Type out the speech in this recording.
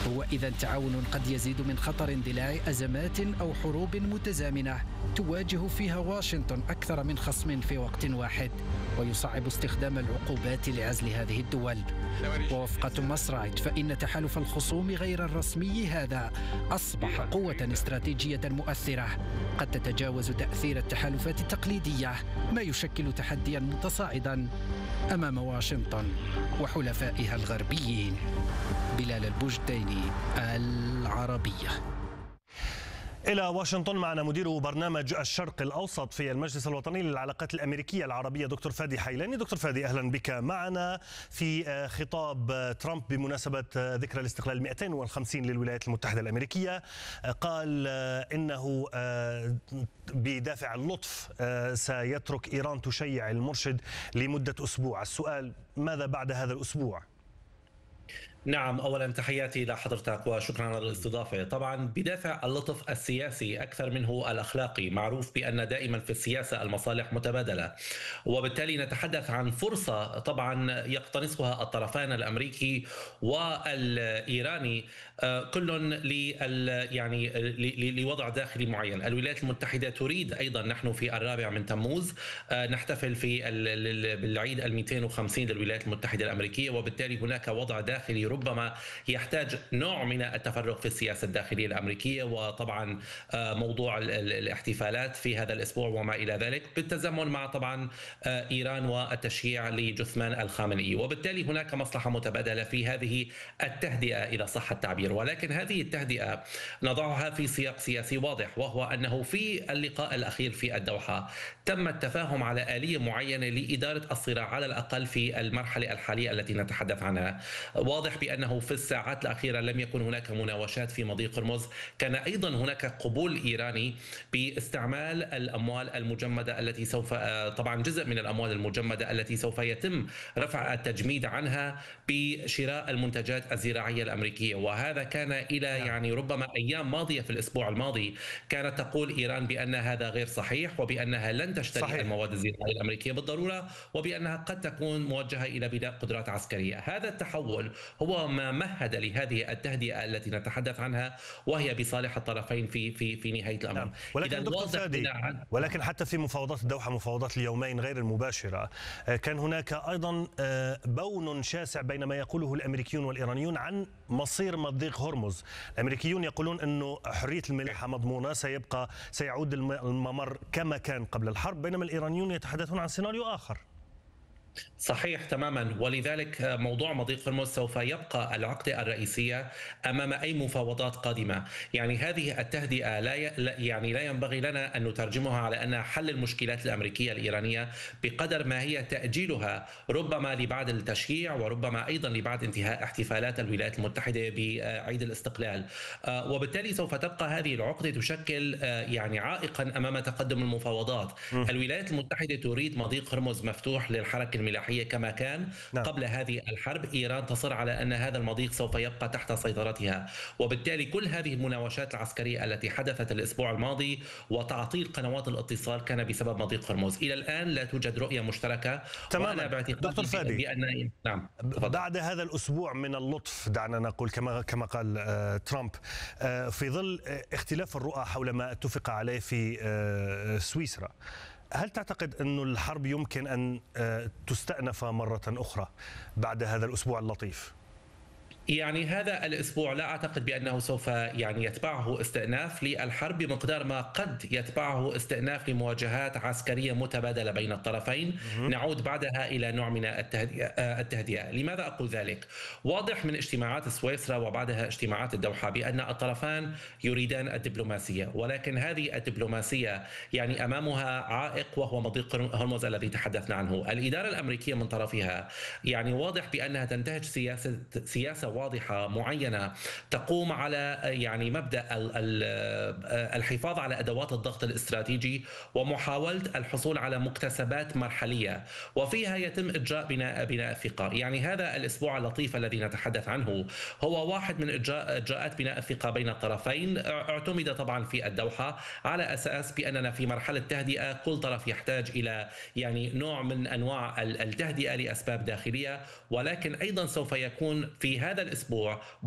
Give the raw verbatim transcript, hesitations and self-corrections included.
وإذا تعاون قد يزيد من خطر اندلاع أزمات أو حروب متزامنة تواجه فيها واشنطن أكثر من خصم في وقت واحد، ويصعب استخدام العقوبات لعزل هذه الدول. ووفق توماس رايت فإن تحالف الخصوم غير الرسمي هذا أصبح قوة استراتيجية مؤثرة قد تتجاوز تأثير التحالفات التقليدية، ما يشكل تحديا متصاعدا أمام واشنطن وحلفائها الغربيين. بلال البجتيني، العربية. إلى واشنطن معنا مدير برنامج الشرق الأوسط في المجلس الوطني للعلاقات الأمريكية العربية دكتور فادي حيلاني. دكتور فادي، أهلا بك معنا. في خطاب ترامب بمناسبة ذكرى الاستقلال المئتين والخمسين للولايات المتحدة الأمريكية قال إنه بدافع اللطف سيترك إيران تشيع المرشد لمدة أسبوع. السؤال، ماذا بعد هذا الأسبوع؟ نعم، أولا تحياتي لحضرتك وشكرا على الاستضافة. طبعا بدافع اللطف السياسي أكثر منه الأخلاقي، معروف بأن دائما في السياسة المصالح متبادلة، وبالتالي نتحدث عن فرصة طبعا يقتنصها الطرفان الأمريكي والإيراني كل يعني لوضع داخلي معين. الولايات المتحدة تريد أيضا، نحن في الرابع من تموز نحتفل في بالعيد المئتين وخمسين للولايات المتحدة الأمريكية، وبالتالي هناك وضع داخلي ربما يحتاج نوع من التفرغ في السياسة الداخلية الأمريكية، وطبعا موضوع الاحتفالات في هذا الأسبوع وما إلى ذلك بالتزامن مع طبعا إيران والتشييع لجثمان الخامنئي، وبالتالي هناك مصلحة متبادلة في هذه التهدئة إذا صح التعبير. ولكن هذه التهدئة نضعها في سياق سياسي واضح، وهو أنه في اللقاء الأخير في الدوحة تم التفاهم على آلية معينة لإدارة الصراع على الأقل في المرحلة الحالية التي نتحدث عنها. واضح بأنه في الساعات الأخيرة لم يكن هناك مناوشات في مضيق هرمز، كان أيضا هناك قبول إيراني باستعمال الأموال المجمدة التي سوف طبعا جزء من الأموال المجمدة التي سوف يتم رفع التجميد عنها بشراء المنتجات الزراعية الأمريكية. وهذا كان إلى يعني ربما أيام ماضية في الأسبوع الماضي كانت تقول إيران بأن هذا غير صحيح، وبأنها لن تشتري صحيح. المواد الزراعية الأمريكية بالضرورة، وبأنها قد تكون موجهة إلى بناء قدرات عسكرية. هذا التحول هو ما مهد لهذه التهدئة التي نتحدث عنها، وهي بصالح الطرفين في في في نهاية الأمر. نعم. ولكن دكتور فادي، ولكن حتى في مفاوضات الدوحة، مفاوضات اليومين غير المباشرة، كان هناك أيضا بون شاسع بين ما يقوله الأمريكيون والإيرانيون عن مصير مضيق هرمز. الأمريكيون يقولون أنه حرية الملاحة مضمونة، سيبقى سيعود الممر كما كان قبل الحرب، بينما الإيرانيون يتحدثون عن سيناريو آخر. صحيح تماما، ولذلك موضوع مضيق هرمز سوف يبقى العقدة الرئيسية أمام أي مفاوضات قادمة. يعني هذه التهدئة لا ي... يعني لا ينبغي لنا أن نترجمها على أنها حل المشكلات الأمريكية الإيرانية بقدر ما هي تأجيلها ربما لبعد التشييع، وربما أيضا لبعد انتهاء احتفالات الولايات المتحدة بعيد الاستقلال. وبالتالي سوف تبقى هذه العقدة تشكل يعني عائقا أمام تقدم المفاوضات. م. الولايات المتحدة تريد مضيق هرمز مفتوح للحركة الملاحية كما كان نعم. قبل هذه الحرب. إيران تصر على أن هذا المضيق سوف يبقى تحت سيطرتها، وبالتالي كل هذه المناوشات العسكرية التي حدثت الأسبوع الماضي وتعطيل قنوات الاتصال كان بسبب مضيق هرمز. إلى الآن لا توجد رؤية مشتركة. تماما دكتور فادي، بأن نعم بعد هذا الأسبوع من اللطف دعنا نقول كما كما قال آه ترامب، آه في ظل آه اختلاف الرؤى حول ما اتفق عليه في آه سويسرا، هل تعتقد أن الحرب يمكن أن تستأنف مرة أخرى بعد هذا الأسبوع اللطيف؟ يعني هذا الأسبوع لا أعتقد بأنه سوف يعني يتبعه استئناف للحرب بمقدار ما قد يتبعه استئناف لمواجهات عسكرية متبادلة بين الطرفين نعود بعدها إلى نوع من التهدئة. لماذا أقول ذلك؟ واضح من اجتماعات سويسرا وبعدها اجتماعات الدوحة بأن الطرفان يريدان الدبلوماسية، ولكن هذه الدبلوماسية يعني أمامها عائق وهو مضيق هرمز الذي تحدثنا عنه. الإدارة الأمريكية من طرفها يعني واضح بأنها تنتهج سياسة سياسة واضحة معينة تقوم على يعني مبدأ الحفاظ على أدوات الضغط الاستراتيجي ومحاولة الحصول على مكتسبات مرحلية، وفيها يتم إجراء بناء بناء الثقة. يعني هذا الأسبوع اللطيف الذي نتحدث عنه هو واحد من إجراء إجراءات بناء الثقة بين الطرفين، اعتمد طبعا في الدوحة على أساس بأننا في مرحلة تهدئة، كل طرف يحتاج إلى يعني نوع من أنواع التهدئة لأسباب داخلية، ولكن أيضا سوف يكون في هذا الأسبوع